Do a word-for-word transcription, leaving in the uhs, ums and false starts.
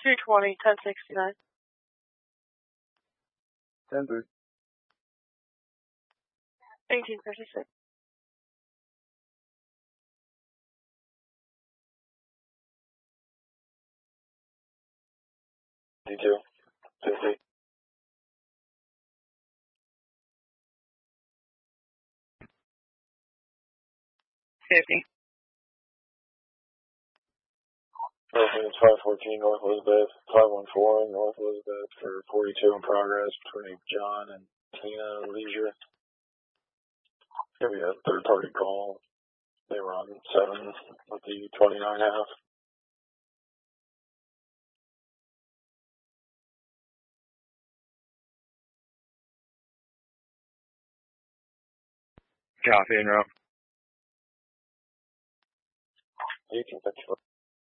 two twenty, ten sixty-nine. ten three. eighteen fifty-six. D two. fifty. fifty. It's five fourteen North Elizabeth, five one four North Elizabeth for forty-two in progress between John and Tina Leisure. Here we have third party call. They were on seven with the twenty-nine half. Copy and route. eighteen fifty-four.